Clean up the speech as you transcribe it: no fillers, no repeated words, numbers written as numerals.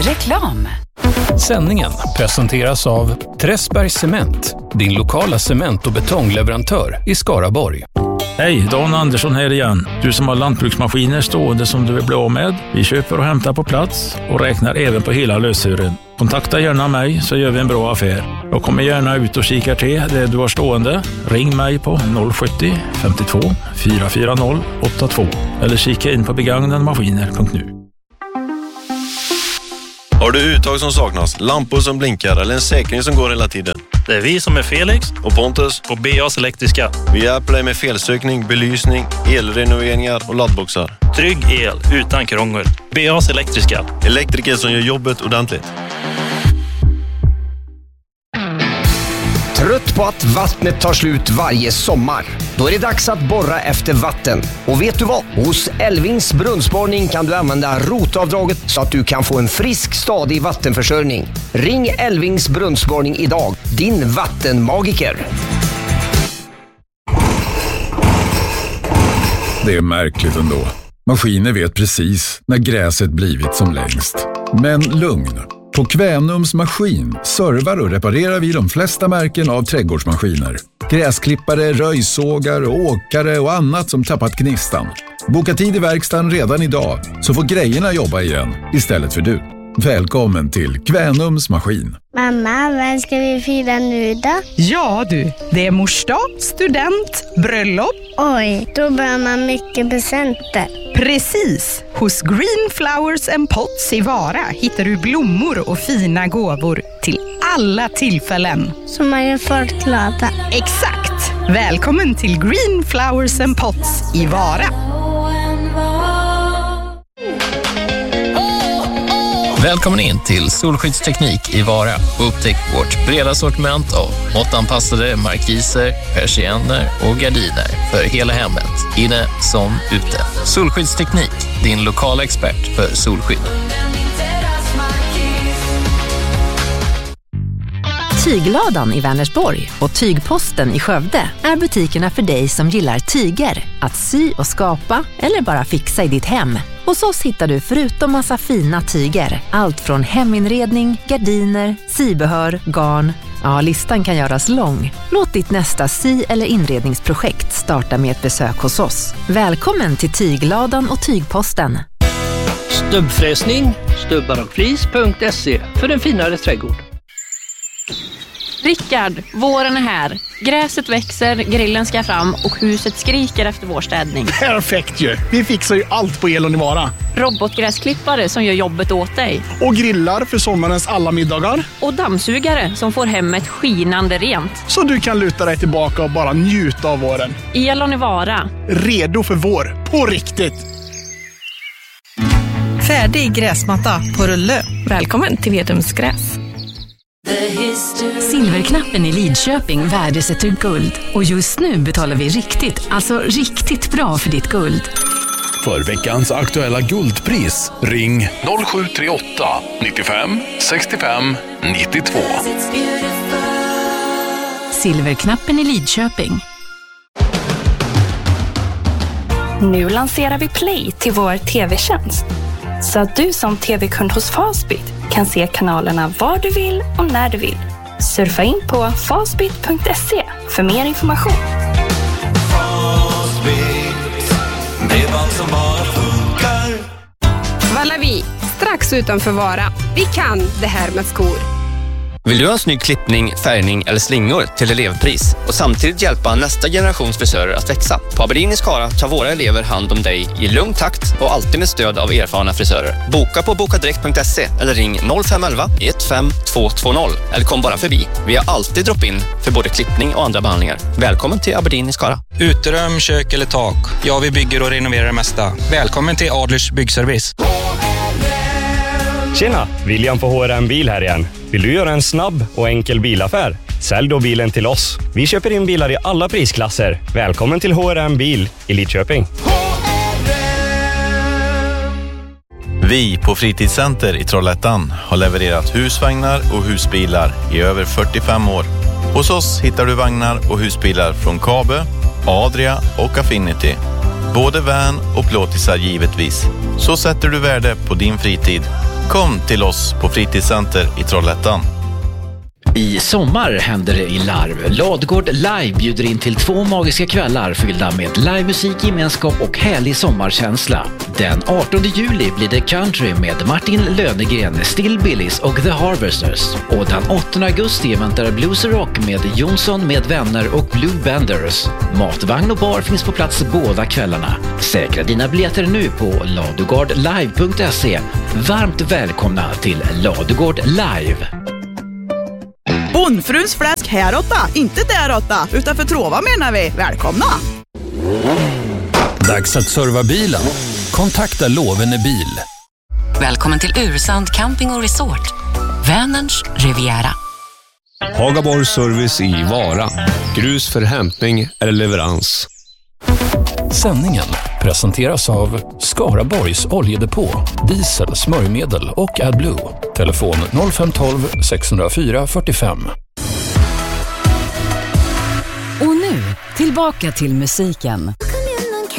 Reklam. Sändningen presenteras av Träsbergs Cement, din lokala cement- och betongleverantör i Skaraborg. Hej, Dan Andersson här igen. Du som har lantbruksmaskiner stående som du vill bli av med. Vi köper och hämtar på plats och räknar även på hela lösören. Kontakta gärna mig så gör vi en bra affär. Jag kommer gärna ut och kikar till det du har stående. Ring mig på 070 52 440 82 eller kika in på begagnademaskiner.nu. Har du uttag som saknas, lampor som blinkar eller en säkring som går hela tiden? Det är vi som är Felix och Pontus på BAs Elektriska. Vi hjälper dig med felsökning, belysning, elrenoveringar och laddboxar. Trygg el utan krångel. BAs Elektriska. Elektriker som gör jobbet ordentligt. Trött på att vattnet tar slut varje sommar? Då är det dags att borra efter vatten. Och vet du vad? Hos Elvings brunnsborrning kan du använda rotavdraget så att du kan få en frisk, stadig vattenförsörjning. Ring Elvings brunnsborrning idag. Din vattenmagiker. Det är märkligt ändå. Maskiner vet precis när gräset blivit som längst. Men lugn. På Kvänums maskin servar och reparerar vi de flesta märken av trädgårdsmaskiner. Gräsklippare, röjsågar, åkare och annat som tappat gnistan. Boka tid i verkstaden redan idag så får grejerna jobba igen istället för du. Välkommen till Kvänums maskin. Mamma, vem ska vi fira nu då? Ja du, det är morsdag, student, bröllop. Oj, då behöver man mycket presenter. Precis! Hos Green Flowers and Pots i Vara hittar du blommor och fina gåvor till alla tillfällen. Så man gör folk glada. Exakt! Välkommen till Green Flowers and Pots i Vara. Välkommen in till Solskyddsteknik i Vara och upptäck vårt breda sortiment av måttanpassade markiser, persienner och gardiner för hela hemmet, inne som ute. Solskyddsteknik, din lokala expert för solskydd. Tygladan i Vänersborg och Tygposten i Skövde är butikerna för dig som gillar tyger, att sy och skapa eller bara fixa i ditt hem. Hos oss hittar du förutom massa fina tyger, allt från heminredning, gardiner, sybehör, garn. Ja, listan kan göras lång. Låt ditt nästa sy- eller inredningsprojekt starta med ett besök hos oss. Välkommen till Tygladan och Tygposten. Stubbfräsning, stubbarochflis.se för en finare trädgård. Rickard, våren är här. Gräset växer, grillen ska fram och huset skriker efter vårstädning. Perfekt ju! Vi fixar ju allt på Elonivara. Robotgräsklippare som gör jobbet åt dig. Och grillar för sommarens alla middagar. Och dammsugare som får hemmet skinande rent. Så du kan luta dig tillbaka och bara njuta av våren. Elonivara. Redo för vår, på riktigt! Färdig gräsmatta på rulle. Välkommen till Vedums gräs. Silverknappen i Lidköping värdesätter guld. Och just nu betalar vi riktigt bra för ditt guld. För veckans aktuella guldpris, ring 0738 95 65 92. Silverknappen i Lidköping. Nu lanserar vi Play till vår tv-tjänst. Så att du som tv-kund hos Fastbit kan se kanalerna var du vill och när du vill. Surfa in på fastbit.se för mer information. Fastbit, bredband som bara funkar. Valavi, strax utanför Vara. Vi kan det här med skor. Vill du ha en snygg klippning, färgning eller slingor till elevpris och samtidigt hjälpa nästa generations frisörer att växa? På Aberdeen i Skara tar våra elever hand om dig i lugn takt och alltid med stöd av erfarna frisörer. Boka på bokadirekt.se eller ring 0511 15220 eller kom bara förbi. Vi har alltid drop-in för både klippning och andra behandlingar. Välkommen till Aberdeen i Skara. Uterum, kök eller tak. Ja, vi bygger och renoverar det mesta. Välkommen till Adlers byggservice. Tjena, William på HRM Bil här igen. Vill du göra en snabb och enkel bilaffär? Sälj då bilen till oss. Vi köper in bilar i alla prisklasser. Välkommen till HRM Bil i Lidköping. Vi på Fritidscenter i Trollhättan har levererat husvagnar och husbilar i över 45 år. Hos oss hittar du vagnar och husbilar från Kabe, Adria och Affinity. Både van och plåtisar givetvis. Så sätter du värde på din fritid. Kom till oss på Fritidscenter i Trollhättan. I sommar händer det i Larv. Ladugård Live bjuder in till 2 magiska kvällar fyllda med livemusik, gemenskap och härlig sommarkänsla. Den 18 juli blir det country med Martin Lönegren, Still Billys och The Harvesters. Och den 8 augusti väntar Blues Rock med Jonsson med vänner och Blue Benders. Matvagn och bar finns på plats båda kvällarna. Säkra dina biljetter nu på ladugårdlive.se. Varmt välkomna till Ladugård Live. Bondfruns fläsk häråtta, inte däråtta, utan för Trova menar vi. Välkomna! Dags att serva bilen. Kontakta Lovene Bil. Välkommen till Ursand Camping och Resort. Vänerns Riviera. Hagaborg Service i Vara. Grus för hämtning eller leverans. Sändningen presenteras av Skaraborgs oljedepå, diesel, smörjmedel och AdBlue. Telefon 0512 604 45. Och nu, tillbaka till musiken.